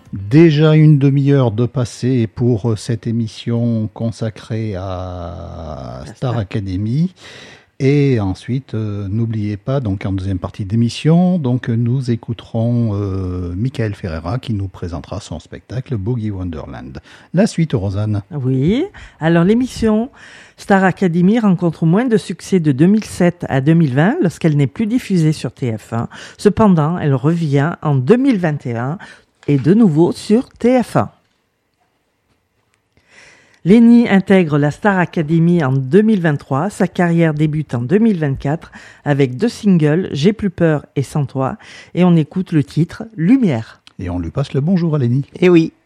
Déjà une demi-heure de passé pour cette émission consacrée à Star Academy. Et ensuite, n'oubliez pas, donc en deuxième partie d'émission, donc nous écouterons Michael Ferreira qui nous présentera son spectacle Boogie Wonderland. La suite, Rosanne. Oui, alors l'émission Star Academy rencontre moins de succès de 2007 à 2020 lorsqu'elle n'est plus diffusée sur TF1. Cependant, elle revient en 2021 et de nouveau sur TF1. Lenny intègre la Star Academy en 2023. Sa carrière débute en 2024 avec 2 singles, J'ai plus peur et Sans toi. Et on écoute le titre Lumière. Et on lui passe le bonjour à Lenny. Eh oui.